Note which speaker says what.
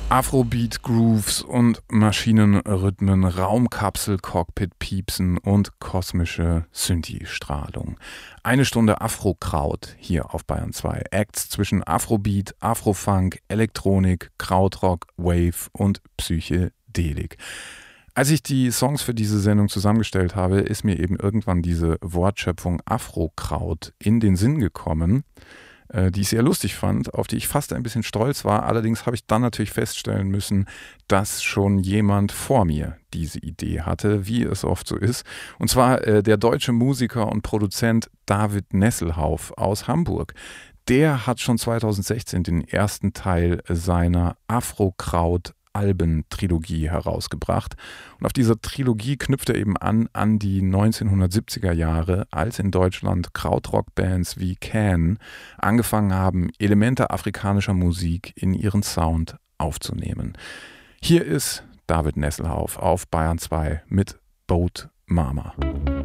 Speaker 1: Afrobeat, Grooves und Maschinenrhythmen, Raumkapsel, Cockpit-Piepsen und kosmische Synthi-Strahlung. Eine Stunde Afro-Kraut hier auf Bayern 2. Acts zwischen Afrobeat, Afrofunk, Elektronik, Krautrock, Wave und Psychedelik. Als ich die Songs für diese Sendung zusammengestellt habe, ist mir eben irgendwann diese Wortschöpfung Afro-Kraut in den Sinn gekommen, die ich sehr lustig fand, auf die ich fast ein bisschen stolz war. Allerdings habe ich dann natürlich feststellen müssen, dass schon jemand vor mir diese Idee hatte, wie es oft so ist. Und zwar der deutsche Musiker und Produzent David Nesselhauf aus Hamburg. Der hat schon 2016 den ersten Teil seiner Afro-Kraut-Alben-Trilogie herausgebracht. Und auf dieser Trilogie knüpft er eben an die 1970er Jahre, als in Deutschland Krautrock-Bands wie Can angefangen haben, Elemente afrikanischer Musik in ihren Sound aufzunehmen. Hier ist David Nesselhauf auf Bayern 2 mit Boat Mama.